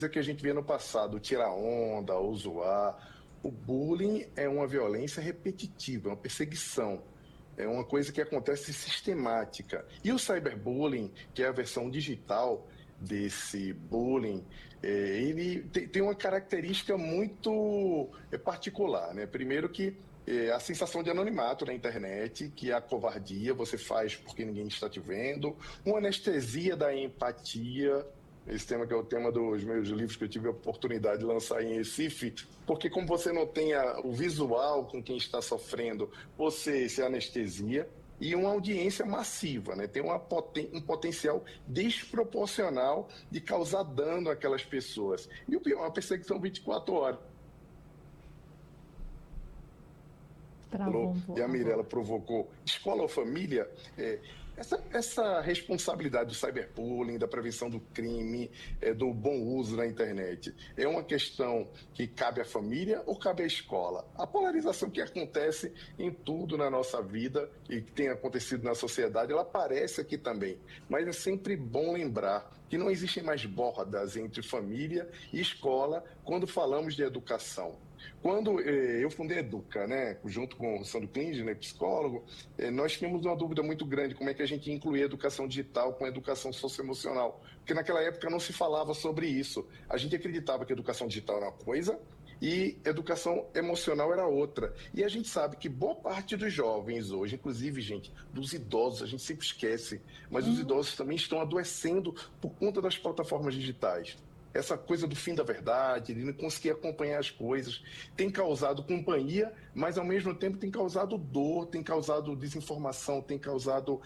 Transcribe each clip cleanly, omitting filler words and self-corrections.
que a gente vê no passado, tirar onda, ou zoar. O bullying é uma violência repetitiva, é uma perseguição. É uma coisa que acontece sistemática. E o cyberbullying, que é a versão digital desse bullying, ele tem uma característica muito particular, né? Primeiro que a sensação de anonimato na internet, que é a covardia, você faz porque ninguém está te vendo, uma anestesia da empatia, esse tema que é o tema dos meus livros que eu tive a oportunidade de lançar em Recife, porque como você não tem o visual com quem está sofrendo, você se anestesia, e uma audiência massiva, né? Tem um potencial desproporcional de causar dano àquelas pessoas. E o pior, uma perseguição 24 horas. Travou um pouco. E a Mirella provocou escola ou família, essa responsabilidade do cyberbullying, da prevenção do crime, do bom uso da internet, é uma questão que cabe à família ou cabe à escola? A polarização que acontece em tudo na nossa vida e que tem acontecido na sociedade, ela aparece aqui também. Mas é sempre bom lembrar que não existem mais bordas entre família e escola quando falamos de educação. Quando eu fundei a Educa, né, junto com o Sandro Klinger, psicólogo, nós tínhamos uma dúvida muito grande como é que a gente incluía a educação digital com a educação socioemocional, porque naquela época não se falava sobre isso. A gente acreditava que a educação digital era uma coisa e educação emocional era outra. E a gente sabe que boa parte dos jovens hoje, inclusive, gente, dos idosos, a gente sempre esquece, mas os idosos também estão adoecendo por conta das plataformas digitais. Essa coisa do fim da verdade, de não conseguir acompanhar as coisas, tem causado companhia, mas ao mesmo tempo tem causado dor, tem causado desinformação, tem causado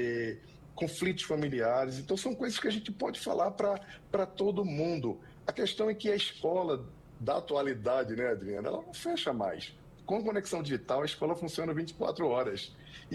conflitos familiares. Então são coisas que a gente pode falar para todo mundo. A questão é que a escola da atualidade, né, Adriana, ela não fecha mais. Com conexão digital, a escola funciona 24 horas.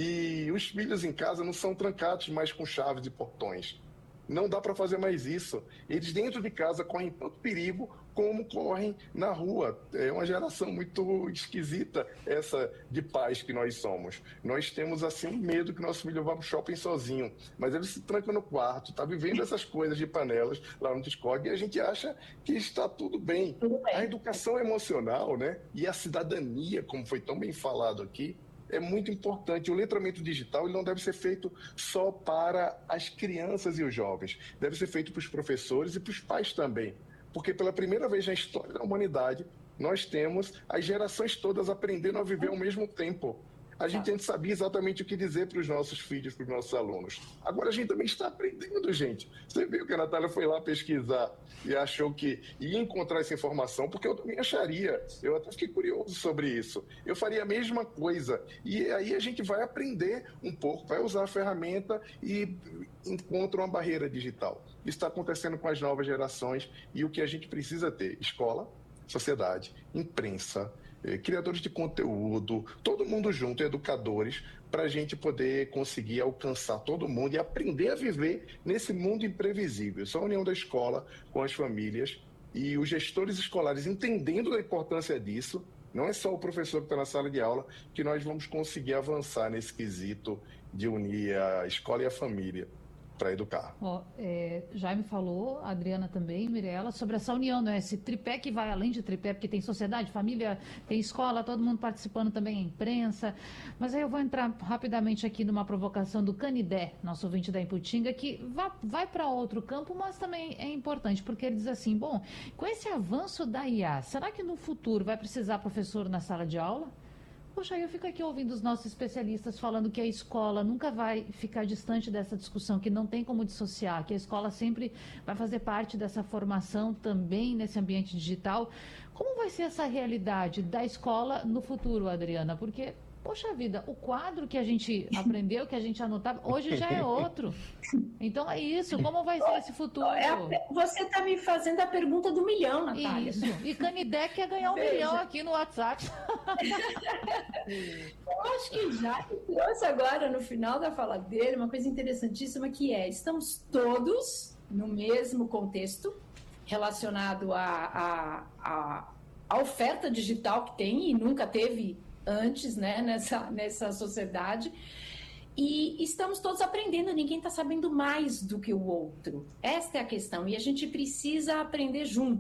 E os filhos em casa não são trancados mais com chaves e portões. Não dá para fazer mais isso. Eles dentro de casa correm tanto perigo como correm na rua. É uma geração muito esquisita essa de pais que nós somos. Nós temos assim medo que nosso filho vá para o shopping sozinho, mas ele se tranca no quarto, está vivendo essas coisas de panelas lá no Discord e a gente acha que está tudo bem. A educação emocional, né, e a cidadania, como foi tão bem falado aqui, é muito importante. O letramento digital ele não deve ser feito só para as crianças e os jovens. Deve ser feito para os professores e para os pais também. Porque pela primeira vez na história da humanidade, nós temos as gerações todas aprendendo a viver ao mesmo tempo. A gente antes sabia exatamente o que dizer para os nossos filhos, para os nossos alunos. Agora a gente também está aprendendo, gente. Você viu que a Natália foi lá pesquisar e achou que ia encontrar essa informação, porque eu também acharia. Eu até fiquei curioso sobre isso. Eu faria a mesma coisa. E aí a gente vai aprender um pouco, vai usar a ferramenta e encontra uma barreira digital. Isso está acontecendo com as novas gerações e o que a gente precisa ter? Escola, sociedade, imprensa, criadores de conteúdo, todo mundo junto, educadores, para a gente poder conseguir alcançar todo mundo e aprender a viver nesse mundo imprevisível. Só a união da escola com as famílias e os gestores escolares entendendo a importância disso, não é só o professor que está na sala de aula, que nós vamos conseguir avançar nesse quesito de unir a escola e a família para educar. Jaime falou, a Adriana também, Mirella, sobre essa união, né? Esse tripé que vai além de tripé, porque tem sociedade, família, tem escola, todo mundo participando também, a imprensa. Mas aí eu vou entrar rapidamente aqui numa provocação do Canidé, nosso ouvinte da Iputinga, que vai para outro campo, mas também é importante, porque ele diz assim, bom, com esse avanço da IA, será que no futuro vai precisar professor na sala de aula? Poxa, eu fico aqui ouvindo os nossos especialistas falando que a escola nunca vai ficar distante dessa discussão, que não tem como dissociar, que a escola sempre vai fazer parte dessa formação também nesse ambiente digital. Como vai ser essa realidade da escola no futuro, Adriana? Porque, poxa vida, o quadro que a gente aprendeu, que a gente anotava, hoje já é outro. Então é isso, como vai ser esse futuro? Você está me fazendo a pergunta do milhão, Natália. Isso, e Canidé quer ganhar 1 milhão aqui no WhatsApp. Eu acho que já trouxe agora, no final da fala dele, uma coisa interessantíssima que estamos todos no mesmo contexto relacionado à oferta digital que tem e nunca teve antes, né, nessa sociedade. E estamos todos aprendendo, ninguém está sabendo mais do que o outro. Esta é a questão, e a gente precisa aprender junto.